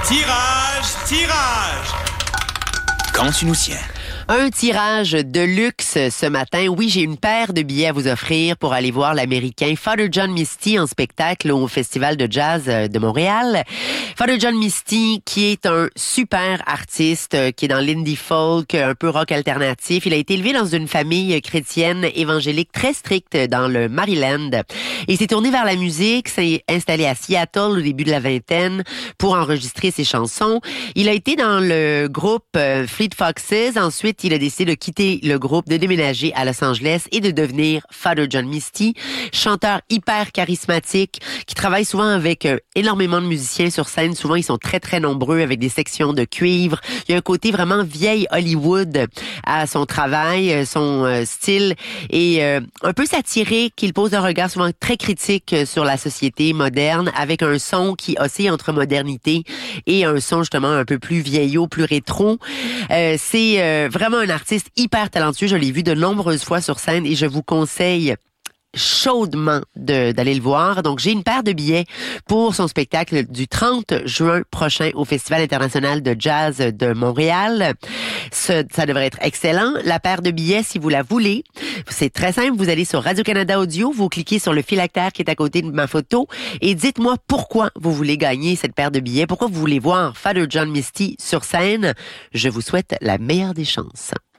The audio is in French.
Tirage! Quand tu nous tiens. Un tirage de luxe ce matin. Oui, j'ai une paire de billets à vous offrir pour aller voir l'Américain Father John Misty en spectacle au Festival de Jazz de Montréal. Father John Misty, qui est un super artiste, qui est dans l'indie folk, un peu rock alternatif. Il a été élevé dans une famille chrétienne évangélique très stricte dans le Maryland. Il s'est tourné vers la musique, s'est installé à Seattle au début de la vingtaine pour enregistrer ses chansons. Il a été dans le groupe Fleet Foxes. Ensuite, il a décidé de quitter le groupe, de déménager à Los Angeles et de devenir Father John Misty, chanteur hyper charismatique qui travaille souvent avec énormément de musiciens sur scène. Souvent, ils sont très, très nombreux avec des sections de cuivre. Il y a un côté vraiment vieille Hollywood à son travail, son style et un peu satirique. Il pose un regard souvent très critique sur la société moderne avec un son qui oscille entre modernité et un son justement un peu plus vieillot, plus rétro. C'est vraiment un artiste hyper talentueux. Je l'ai vu de nombreuses fois sur scène et je vous conseille chaudement d'aller le voir. Donc, j'ai une paire de billets pour son spectacle du 30 juin prochain au Festival international de jazz de Montréal. Ça devrait être excellent. La paire de billets, si vous la voulez, c'est très simple. Vous allez sur Radio-Canada Audio, vous cliquez sur le phylactère qui est à côté de ma photo et dites-moi pourquoi vous voulez gagner cette paire de billets, pourquoi vous voulez voir Father John Misty sur scène. Je vous souhaite la meilleure des chances.